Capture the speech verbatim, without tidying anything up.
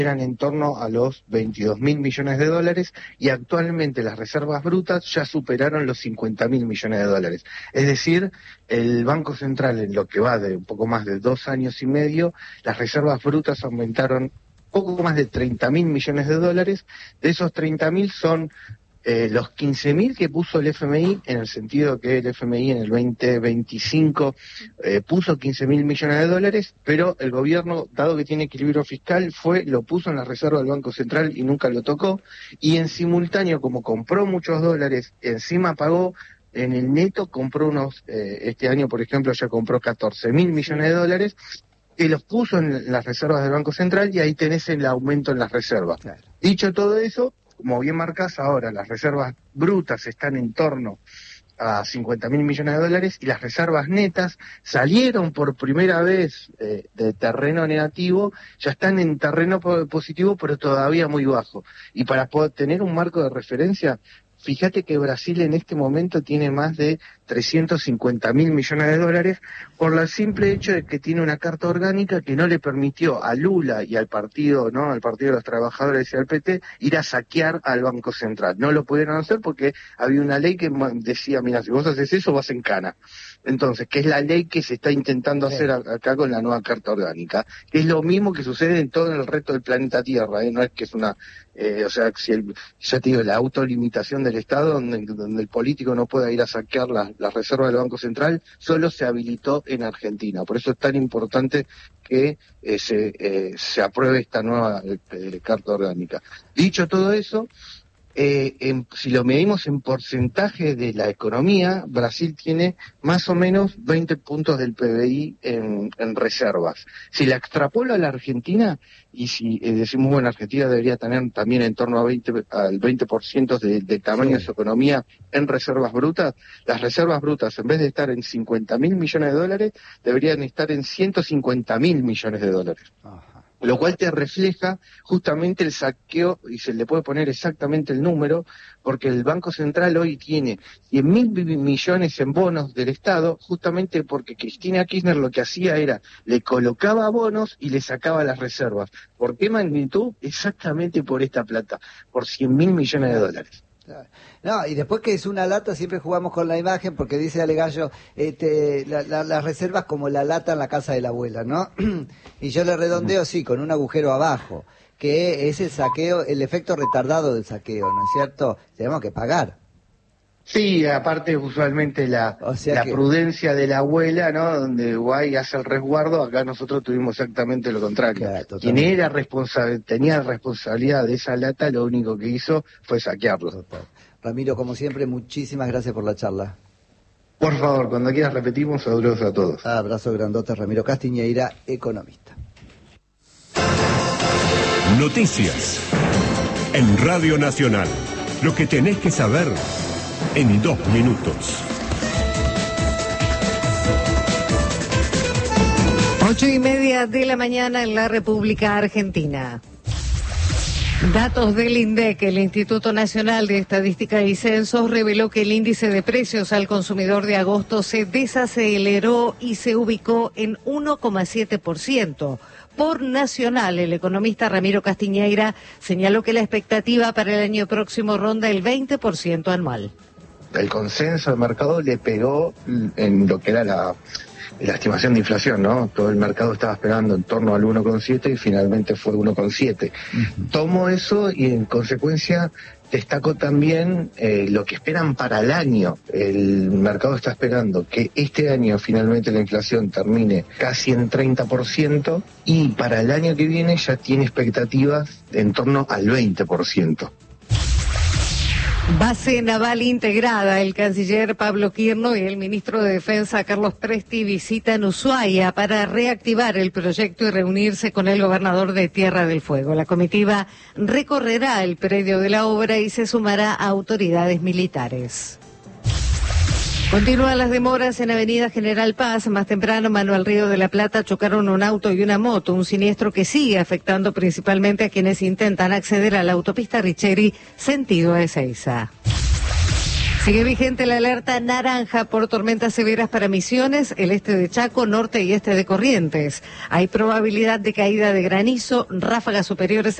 eran en torno a los veintidós mil millones de dólares y actualmente las reservas brutas ya superaron los cincuenta mil millones de dólares. Es decir, el Banco Central, en lo que va de un poco más de dos años y medio, las reservas brutas aumentaron poco más de treinta mil millones de dólares. De esos treinta mil son Eh, los quince mil que puso el F M I, en el sentido que el F M I en el veinte veinticinco eh, puso quince mil millones de dólares, pero el gobierno, dado que tiene equilibrio fiscal, fue, lo puso en la reserva del Banco Central y nunca lo tocó, y en simultáneo, como compró muchos dólares, encima pagó, en el neto compró unos, eh, este año por ejemplo ya compró catorce mil millones de dólares, que los puso en las reservas del Banco Central, y ahí tenés el aumento en las reservas. Claro. Dicho todo eso, como bien marcás ahora, las reservas brutas están en torno a cincuenta mil millones de dólares y las reservas netas salieron por primera vez eh, de terreno negativo, ya están en terreno positivo, pero todavía muy bajo. Y para poder tener un marco de referencia, fíjate que Brasil en este momento tiene más de trescientos cincuenta mil millones de dólares por el simple hecho de que tiene una carta orgánica que no le permitió a Lula y al partido, ¿no? Al Partido de los Trabajadores y al P T ir a saquear al Banco Central. No lo pudieron hacer porque había una ley que decía, mira, si vos haces eso vas en cana. Entonces, que es la ley que se está intentando hacer acá con la nueva carta orgánica, que es lo mismo que sucede en todo el resto del planeta Tierra, ¿eh? No es que es una, eh, o sea, si el, ya te digo, la autolimitación del Estado, donde, donde el político no pueda ir a saquear la, la reserva del Banco Central, solo se habilitó en Argentina. Por eso es tan importante que eh, se, eh, se apruebe esta nueva eh, carta orgánica. Dicho todo eso, Eh, en, si lo medimos en porcentaje de la economía, Brasil tiene más o menos veinte puntos del P B I en, en reservas. Si la extrapolo a la Argentina, y si eh, decimos, bueno, Argentina debería tener también en torno a veinte, al veinte por ciento de, del tamaño sí. de su economía en reservas brutas, las reservas brutas, en vez de estar en cincuenta mil millones de dólares, deberían estar en ciento cincuenta mil millones de dólares. Ajá. Lo cual te refleja justamente el saqueo, y se le puede poner exactamente el número, porque el Banco Central hoy tiene cien mil millones en bonos del Estado, justamente porque Cristina Kirchner lo que hacía era, le colocaba bonos y le sacaba las reservas. ¿Por qué magnitud? Exactamente por esta plata, por cien mil millones de dólares. No, y después que es una lata, siempre jugamos con la imagen, porque dice Ale Gallo, este, la, la, las reservas como la lata en la casa de la abuela, ¿no? Y yo le redondeo, sí, con un agujero abajo, que es el saqueo, el efecto retardado del saqueo, ¿no es cierto? Tenemos que pagar. Sí, aparte usualmente la, o sea la que... prudencia de la abuela, ¿no? Donde Guay hace el resguardo, acá nosotros tuvimos exactamente lo contrario. Claro, quien era responsable, tenía responsabilidad de esa lata, lo único que hizo fue saquearlo. Total. Ramiro, como siempre, muchísimas gracias por la charla. Por favor, cuando quieras repetimos, saludos a todos. Abrazo grandote, Ramiro Castiñeira, economista. Noticias en Radio Nacional. Lo que tenés que saber en dos minutos. Ocho y media de la mañana en la República Argentina. Datos del INDEC, el Instituto Nacional de Estadística y Censos, reveló que el índice de precios al consumidor de agosto se desaceleró y se ubicó en uno coma siete por ciento. Por Nacional, el economista Ramiro Castiñeira señaló que la expectativa para el año próximo ronda el veinte por ciento anual. El consenso del mercado le pegó en lo que era la, la estimación de inflación, ¿no? Todo el mercado estaba esperando en torno al uno coma siete y finalmente fue uno coma siete. Uh-huh. Tomo eso y en consecuencia destaco también eh, lo que esperan para el año. El mercado está esperando que este año finalmente la inflación termine casi en treinta por ciento y para el año que viene ya tiene expectativas en torno al veinte por ciento. Base naval integrada. El canciller Pablo Quirno y el ministro de Defensa Carlos Presti visitan Ushuaia para reactivar el proyecto y reunirse con el gobernador de Tierra del Fuego. La comitiva recorrerá el predio de la obra y se sumará a autoridades militares. Continúan las demoras en Avenida General Paz. Más temprano, Manuel Río de la Plata chocaron un auto y una moto, un siniestro que sigue afectando principalmente a quienes intentan acceder a la autopista Richeri, sentido Ezeiza. Sigue vigente la alerta naranja por tormentas severas para Misiones, el este de Chaco, norte y este de Corrientes. Hay probabilidad de caída de granizo, ráfagas superiores